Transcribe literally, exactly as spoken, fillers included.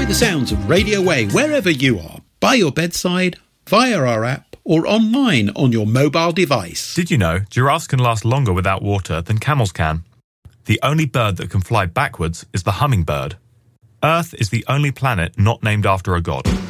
the sounds of Radio Way wherever you are, by your bedside, via our app, or online on your mobile device. Did you know giraffes can last longer without water than camels can? The only bird that can fly backwards is the hummingbird. Earth is the only planet not named after a god.